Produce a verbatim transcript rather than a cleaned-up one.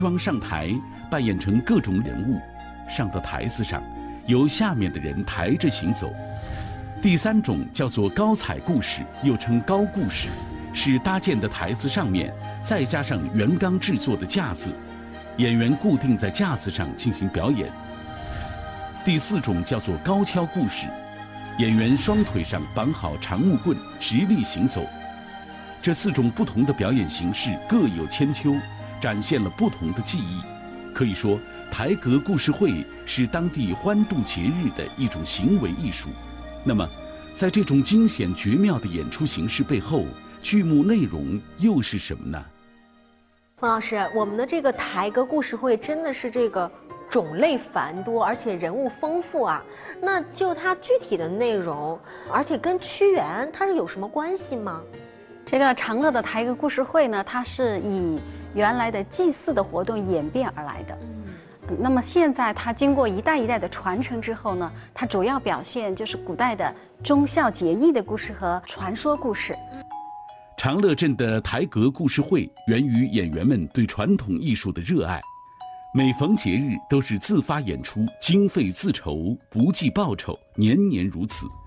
装上台，扮演成各种人物，上到台子上，由下面的人抬着行走。第三种叫做高彩故事，又称高故事，是搭建的台子上面再加上圆钢制作的架子，演员固定在架子上进行表演。第四种叫做高跷故事，演员双腿上绑好长木棍，直立行走。这四种不同的表演形式各有千秋，展现了不同的技艺。可以说，台阁故事会是当地欢度节日的一种行为艺术。那么，在这种惊险绝妙的演出形式背后，剧目内容又是什么呢？ 冯老师，我们的这个台阁故事会真的是这个种类繁多，而且人物丰富啊。那就它具体的内容，而且跟屈原它是有什么关系吗？ 这个长乐的台阁故事会呢，它是以原来的祭祀的活动演变而来的。嗯，那么现在它经过一代一代的传承之后呢，它主要表现就是古代的忠孝节义的故事和传说故事。 长乐镇的台阁故事会源于演员们对传统艺术的热爱，每逢节日都是自发演出，经费自筹，不计报酬，年年如此。